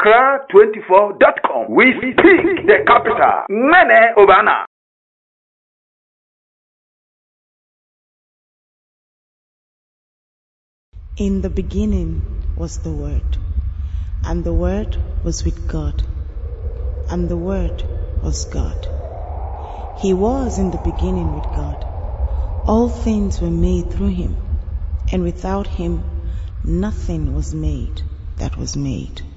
Accra24.com. We speak the capital. Mene Obana. In the beginning was the Word, and the Word was with God, and the Word was God. He was in the beginning with God. All things were made through him, and without him nothing was made that was made.